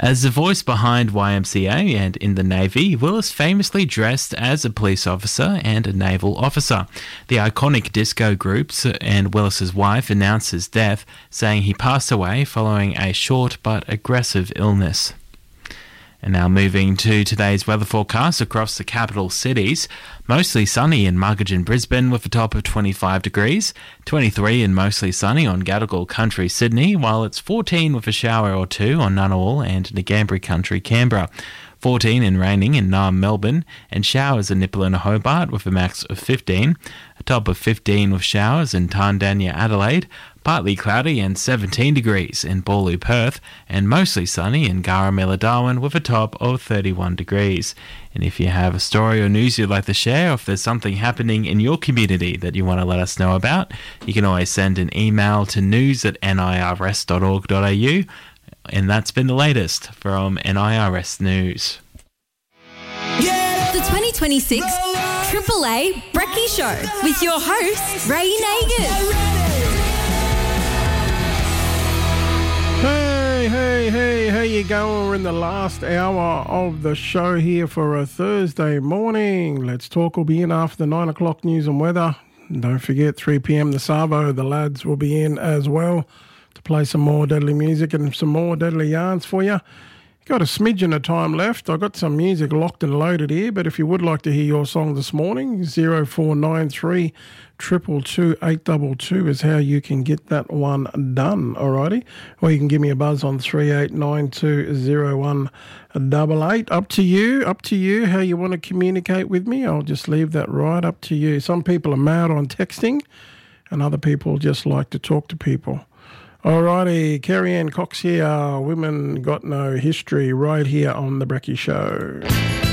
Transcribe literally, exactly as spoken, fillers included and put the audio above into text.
As the voice behind Y M C A and in the Navy, Willis famously dressed as a police officer and a naval officer. The iconic disco groups and Willis's wife announced his death, saying he passed away following a short but aggressive illness. And now moving to today's weather forecast across the capital cities. Mostly sunny in Margate, Brisbane with a top of twenty-five degrees, twenty-three and mostly sunny on Gadigal Country, Sydney, while it's fourteen with a shower or two on Ngunnawal and Ngambri Country, Canberra. fourteen and raining in Naarm, Melbourne, and showers in Nipper and Hobart with a max of fifteen. A top of fifteen with showers in Tandanya, Adelaide, partly cloudy and seventeen degrees in Ballou, Perth, and mostly sunny in Garamilla, Darwin with a top of thirty-one degrees. And if you have a story or news you'd like to share, or if there's something happening in your community that you want to let us know about, you can always send an email to news at nirs dot org dot a u. And that's been the latest from N I R S News. The twenty twenty-six Triple A Brekkie Show with your host, Ray Nagin. Hey, hey, hey, how you going? We're in the last hour of the show here for a Thursday morning. Let's Talk will be in after the nine o'clock news and weather. And don't forget, three p.m. the Savo, the lads will be in as well to play some more deadly music and some more deadly yarns for you. Got a smidgen of time left. I've got some music locked and loaded here, but if you would like to hear your song this morning, zero four nine three, two two two, eight two two is how you can get that one done, alrighty? Or you can give me a buzz on three eight nine two zero one eight eight. Up to you, up to you how you want to communicate with me. I'll just leave that right up to you. Some people are mad on texting and other people just like to talk to people. Alrighty, Kerry Ann Cox here, Women Got No History, right here on The Brekkie Show.